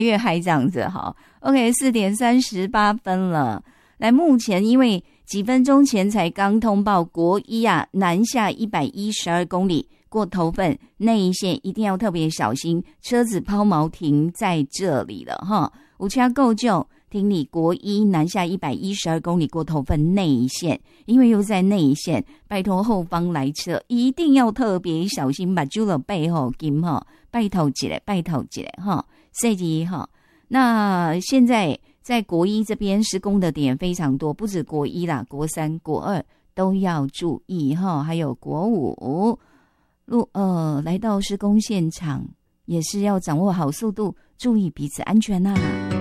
越嗨这样子。好 OK， 4:38了。来，目前因为几分钟前才刚通报国一啊南下112公里过头份内一线，一定要特别小心，车子抛锚停在这里了哈。有车够救，听你国一南下112公里过头份内一线，因为又在内一线，拜托后方来车一定要特别小心，把住了背后金哈，拜托一下哈，设计哈。那现在在国一这边施工的点非常多，不止国一啦，国三、国二都要注意哈，还有国五来到施工现场也是要掌握好速度，注意彼此安全啊。